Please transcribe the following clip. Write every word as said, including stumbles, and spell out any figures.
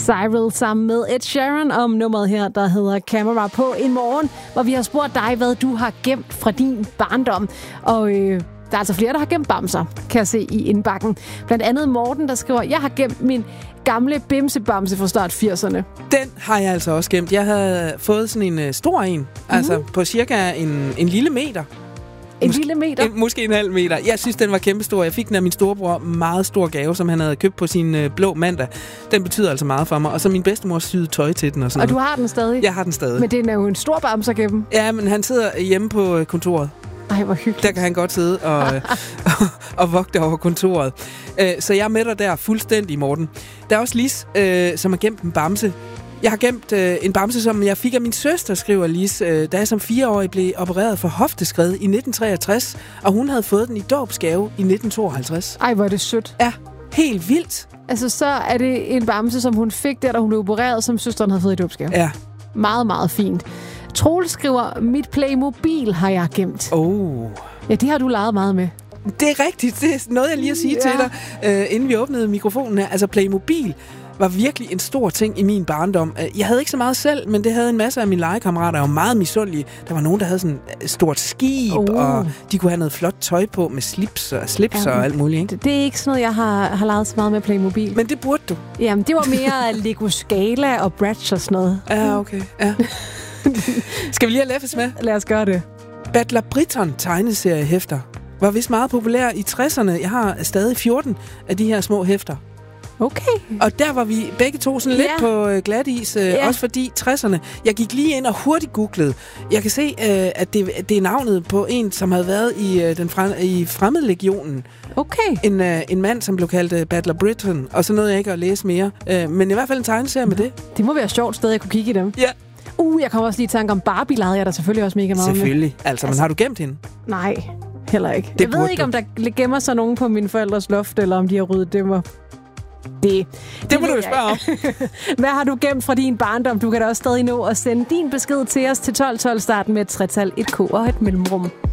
Cyril sammen med Ed Sheeran om nummeret her, der hedder Camera på en morgen, hvor vi har spurgt dig, hvad du har gemt fra din barndom. Og øh, der er altså flere, der har gemt bamser, kan jeg se i indbakken. Blandt andet Morten, der skriver, jeg har gemt min gamle bimsebamse fra start firserne. Den har jeg altså også gemt. Jeg havde fået sådan en uh, stor en, mm-hmm. altså på cirka en, en lille meter. En Mås- lille meter? En, måske en halv meter. Jeg synes, den var kæmpestor. Jeg fik den af min storebror. Meget stor gave, som han havde købt på sin øh, blå mandag. Den betyder altså meget for mig. Og så min bedstemor syede tøj til den og sådan Og noget. du har den stadig? Jeg har den stadig. Men det er jo en stor bamse at gemme. Ja, men han sidder hjemme på kontoret. Ej, hvor hyggeligt. Der kan han godt sidde og, og, og vogte over kontoret. Øh, så jeg er med dig der fuldstændig, Morten. Der er også Lis, øh, som har gemt en bamse. Jeg har gemt øh, en bamse, som jeg fik af min søster, skriver Lis, øh, da jeg som fireårig blev opereret for hofteskred i nitten treogtres, og hun havde fået den i dåbsgave i nitten tooghalvtreds. Ej, hvor er det sødt. Ja, helt vildt. Altså, så er det en bamse, som hun fik der, da hun blev opereret, som søsteren havde fået i dåbsgave. Ja. Meget, meget fint. Troel skriver, mit Playmobil har jeg gemt. Oh. Ja, det har du leget meget med. Det er rigtigt. Det er noget, jeg lige at sige ja. til dig, øh, inden vi åbnede mikrofonen her. Altså, Playmobil var virkelig en stor ting i min barndom. Jeg havde ikke så meget selv, men det havde en masse af mine legekammerater. Jeg var meget misundelige. Der var nogen, der havde sådan et stort skib, oh. og de kunne have noget flot tøj på med slips og slips ja, og alt muligt. Ikke? Det, det er ikke sådan noget, jeg har, har leget så meget med Playmobil. Men det burde du. Jamen, det var mere Lego Scala og Bratz og sådan noget. Ja, okay. Ja. Skal vi lige have Leffes med? Lad os gøre det. Battler Briton tegneseriehæfter var vist meget populær i tresserne. Jeg har stadig fjorten af de her små hæfter. Okay. Og der var vi begge to sådan lidt ja. på øh, glat is, øh, ja. også fordi tresserne. Jeg gik lige ind og hurtigt googlede. Jeg kan se, øh, at det, det er navnet på en, som havde været i, øh, den frem, i Fremmedlegionen. Okay. En, øh, en mand, som blev kaldt øh, Battler Briton, og så nåede jeg ikke at læse mere. Øh, men i hvert fald en tegneserie med det. Det må være et sjovt sted, jeg kunne kigge i dem. Ja. Uh, jeg kommer også lige i tanke om Barbie, lavede jeg der selvfølgelig også mega meget Selvfølgelig. Med. Altså, men altså, har du gemt hende? Nej, heller ikke. Det jeg ved ikke, du. om der gemmer sig nogen på mine forældres loft, eller om de har ryddet dem op. Det, det, det må du jo spørge om. Hvad har du gemt fra din barndom? Du kan da også stadig nå at sende din besked til os til tolv tolv, starten med et tretal, et K og et mellemrum.